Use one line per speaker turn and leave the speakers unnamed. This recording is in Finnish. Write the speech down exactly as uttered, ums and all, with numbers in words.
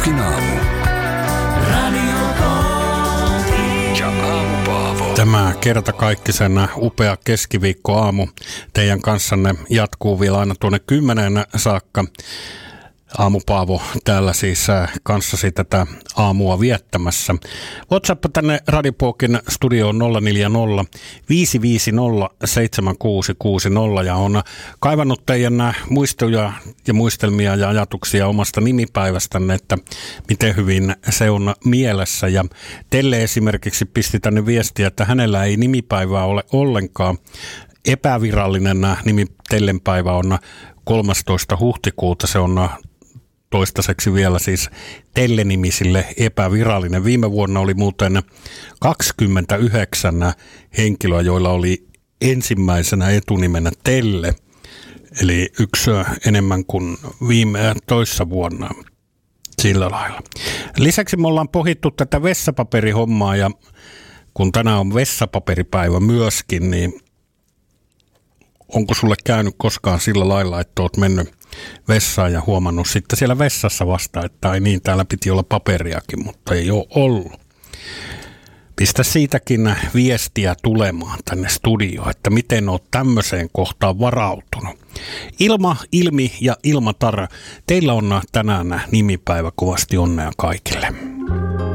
Radionokin aamu. Radio ja Aamu Paavo.
Tämä kertakaikkisen upea keskiviikkoaamu teidän kanssanne jatkuu vielä aina tuonne kymmeneen saakka. Aamu Paavo täällä siis kanssasi tätä aamua viettämässä. WhatsApp tänne Radiopokin studioon nolla neljä nolla viisi viisi nolla seitsemän kuusi kuusi nolla ja on kaivannut teidän muistoja ja muistelmia ja ajatuksia omasta nimipäivästänne, että miten hyvin se on mielessä. Ja Telle esimerkiksi pisti tänne viestiä, että hänellä ei nimipäivää ole ollenkaan. Epävirallinen nimi Tellen päivä on kolmastoista huhtikuuta, se on toistaiseksi vielä siis Telle-nimisille epävirallinen. Viime vuonna oli muuten kaksikymmentäyhdeksän henkilöä, joilla oli ensimmäisenä etunimenä Telle, eli yksi enemmän kuin viime toissa vuonna sillä lailla. Lisäksi me ollaan pohittu tätä vessapaperihommaa ja kun tänään on vessapaperipäivä myöskin, niin onko sulle käynyt koskaan sillä lailla, että oot mennyt vessaan ja huomannut sitten siellä vessassa vasta, että ei niin, täällä piti olla paperiakin, mutta ei ole ollut. Pistä siitäkin viestiä tulemaan tänne studioon, että miten oot tämmöiseen kohtaan varautunut. Ilma, Ilmi ja Ilmatar, teillä on tänään nimipäivä, kovasti onnea kaikille.